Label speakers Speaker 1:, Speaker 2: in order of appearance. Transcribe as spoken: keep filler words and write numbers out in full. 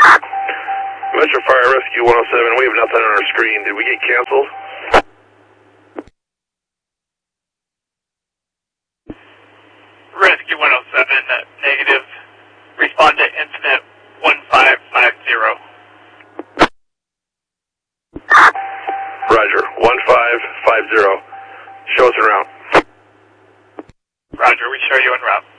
Speaker 1: Metro Fire Rescue one oh seven, we have nothing on our screen. Did we get canceled?
Speaker 2: Rescue one oh seven, negative. Respond to incident one five five zero.
Speaker 1: Roger, one five five zero. Show us en route.
Speaker 2: Roger, we show you en route.